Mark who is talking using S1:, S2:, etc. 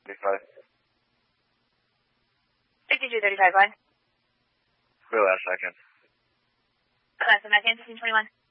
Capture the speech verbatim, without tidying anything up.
S1: thirty-five.
S2: sixty-two thirty-five, go ahead.
S1: Clear last second.
S2: Last second, fifteen twenty-one.